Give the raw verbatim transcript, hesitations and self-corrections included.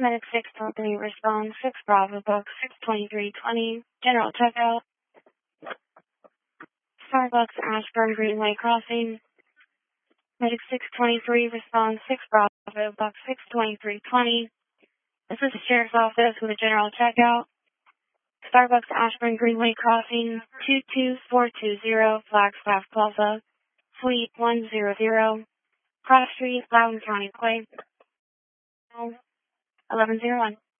Medic six twenty-three, respond six Bravo, book six twenty-three twenty, general checkout. Starbucks, Ashburn Greenway Crossing. Medic six twenty-three, respond six Bravo, book six twenty-three twenty. This is the Sheriff's Office with a general checkout. Starbucks, Ashburn Greenway Crossing, two two four two zero, Flagstaff Plaza, Suite one hundred, Cross Street, Loudoun County Way, eleven oh one.